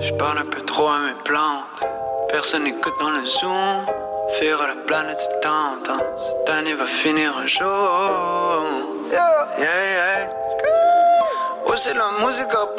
Je parle un peu trop à mes plantes. Personne n'écoute dans le zoom. Faire à la planète c'est tentant. Cette année va finir un jour. Yeah, yeah. Oh, c'est la musique à